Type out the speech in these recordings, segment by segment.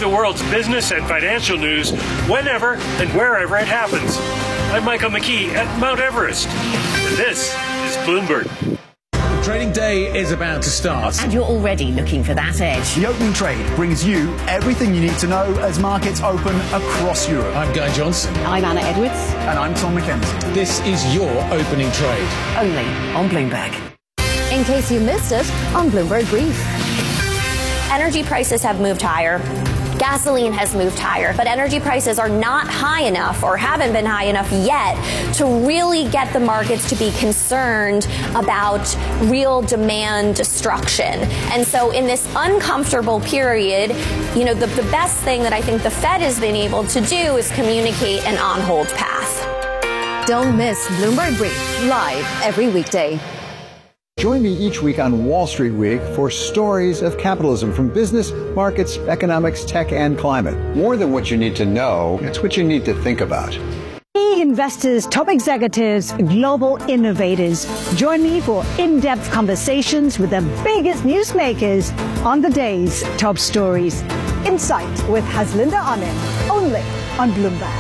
the world's business and financial news whenever and wherever it happens. I'm Michael McKee at Mount Everest, and this is Bloomberg. Trading day is about to start. And you're already looking for that edge. The opening trade brings you everything you need to know as markets open across Europe. I'm Guy Johnson. I'm Anna Edwards. And I'm Tom McKenzie. This is your opening trade. Only on Bloomberg. In case you missed it, on Bloomberg Brief. Energy prices have moved higher. Gasoline has moved higher, but energy prices are not high enough or haven't been high enough yet to really get the markets to be concerned about real demand destruction. And so in this uncomfortable period, the best thing that I think the Fed has been able to do is communicate an on-hold path. Don't miss Bloomberg Brief, live every weekday. Join me each week on Wall Street Week for stories of capitalism from business, markets, economics, tech, and climate. More than what you need to know, it's what you need to think about. Key investors, top executives, global innovators. Join me for in-depth conversations with the biggest newsmakers on the day's top stories. Insight with Haslinda Amin, only on Bloomberg.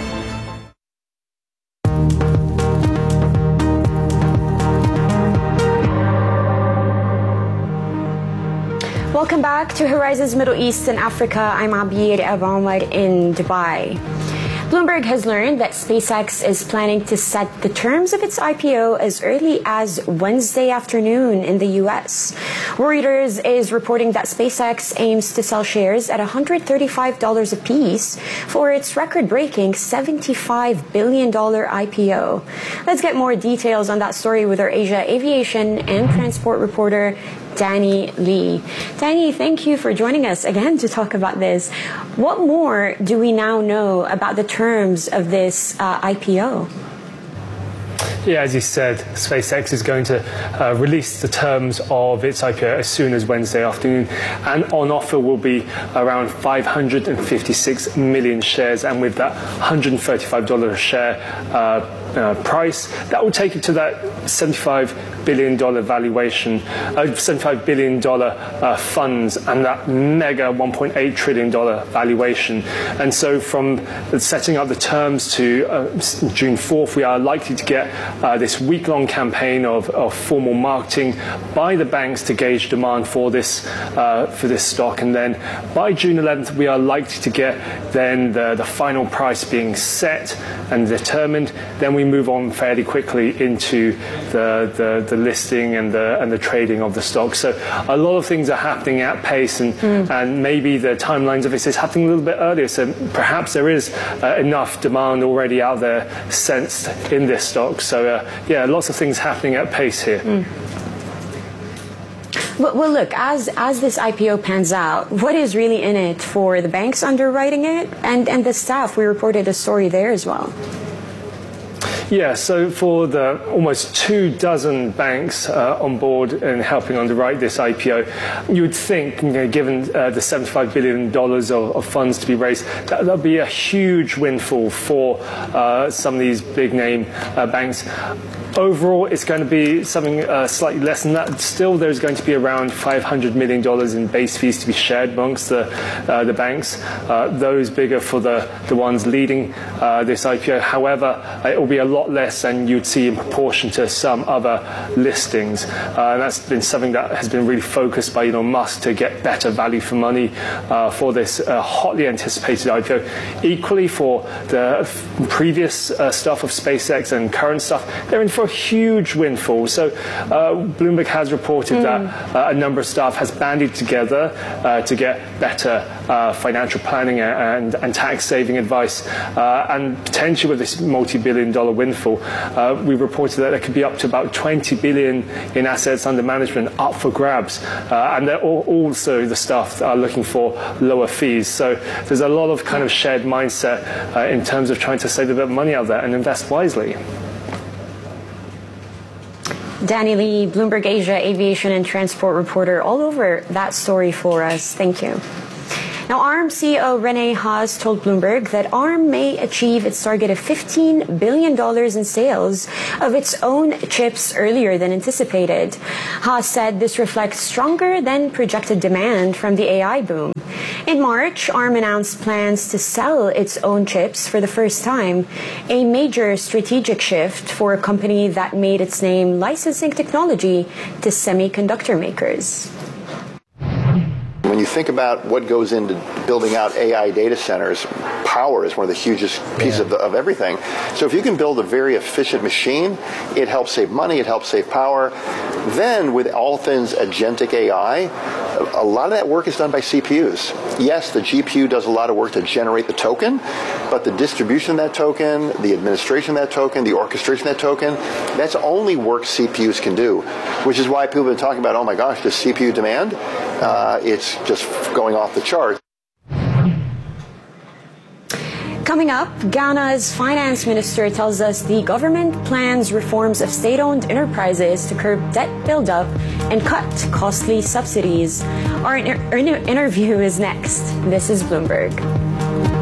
Welcome back to Horizons Middle East and Africa. I'm Abir Abamwad in Dubai. Bloomberg has learned that SpaceX is planning to set the terms of its IPO as early as Wednesday afternoon in the U.S. Reuters is reporting that SpaceX aims to sell shares at $135 apiece for its record-breaking $75 billion IPO. Let's get more details on that story with our Asia aviation and transport reporter, Danny Lee. Danny, thank you for joining us again to talk about this. What more do we now know about the terms of this IPO? Yeah, as you said, SpaceX is going to release the terms of its IPO as soon as Wednesday afternoon, and on offer will be around 556 million shares, and with that $135 a share price, that will take it to that $75 billion valuation, $75 billion funds, and that mega $1.8 trillion valuation. And so from setting up the terms to June 4th, we are likely to get this week-long campaign of formal marketing by the banks to gauge demand for this stock. And then by June 11th, we are likely to get then the final price being set and determined. Then we move on fairly quickly into the listing and the trading of the stock. So a lot of things are happening at pace, and maybe the timelines of this is happening a little bit earlier. So perhaps there is enough demand already out there sensed in this stock. So yeah, lots of things happening at pace here. Well, look, as this IPO pans out, what is really in it for the banks underwriting it and the staff? We reported a story there as well. Yeah, so for the almost 24 banks on board and helping underwrite this IPO, you would think, given the $75 billion of funds to be raised, that would be a huge windfall for some of these big name banks. Overall, it's going to be something slightly less than that. Still, there's going to be around $500 million in base fees to be shared amongst the banks. Those bigger for the ones leading this IPO. However, it will be a lot less than you'd see in proportion to some other listings. And that's been something that has been really focused by Elon Musk to get better value for money for this hotly anticipated IPO. Equally, for the previous stuff of SpaceX and current stuff, they're in for a huge windfall. So Bloomberg has reported that a number of staff has banded together to get better financial planning and tax saving advice, and potentially with this multi-billion-dollar windfall, we reported that there could be up to about $20 billion in assets under management up for grabs, and they're also the staff that are looking for lower fees. So there's a lot of kind of shared mindset in terms of trying to save a bit of money out there and invest wisely. Danny Lee, Bloomberg Asia aviation and transport reporter, all over that story for us. Thank you. Now, ARM CEO Rene Haas told Bloomberg that ARM may achieve its target of $15 billion in sales of its own chips earlier than anticipated. Haas said this reflects stronger than projected demand from the AI boom. In March, ARM announced plans to sell its own chips for the first time, a major strategic shift for a company that made its name licensing technology to semiconductor makers. When you think about what goes into building out AI data centers, power is one of the hugest pieces of everything. So if you can build a very efficient machine, it helps save money, it helps save power. Then with all things agentic AI, a lot of that work is done by CPUs. Yes, the GPU does a lot of work to generate the token, but the distribution of that token, the administration of that token, the orchestration of that token, that's only work CPUs can do, which is why people have been talking about, oh my gosh, the CPU demand, it's just going off the charts. Coming up, Ghana's finance minister tells us the government plans reforms of state-owned enterprises to curb debt buildup and cut costly subsidies. Our interview is next. This is Bloomberg.